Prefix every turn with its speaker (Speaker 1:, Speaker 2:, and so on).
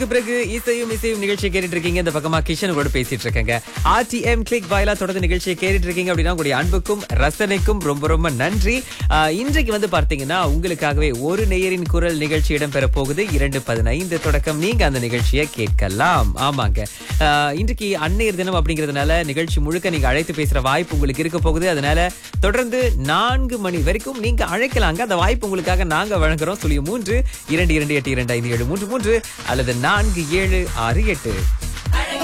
Speaker 1: பிறகு இசையும் நிகழ்ச்சியை கேட்டுட்டு இருக்கீங்க. இந்த பக்கமா கிஷன் கூட பேசிட்டு இருக்கேங்க. ஆர்டிஎம் கிளிக் வாயிலா தொடர்ந்து நிகழ்ச்சியை கேட்டுட்டு இருக்கீங்க அப்படின்னா உங்களுடைய அன்புக்கும் ரசனைக்கும் ரொம்ப ரொம்ப நன்றி. இன்றைக்கு வந்து பார்த்தீங்கன்னா உங்களுக்காகவே ஒரு நேயரின் குரல் நிகழ்ச்சி இடம்பெற போகுது. 2:15 தொடக்கம் நீங்க அந்த நிகழ்ச்சியை கேட்கலாம். ஆமாங்க, இன்றைக்கு அன்னையர் தினம் அப்படிங்கிறதுனால நிகழ்ச்சி முழுக்க நீங்க அழைத்து பேசுற வாய்ப்பு உங்களுக்கு இருக்க போகுது. அதனால தொடர்ந்து 4 மணி வரைக்கும் நீங்க அழைக்கலாங்க. அந்த வாய்ப்பு உங்களுக்காக நாங்க வழங்குறோம். 03 2228257333 அல்லது 4768.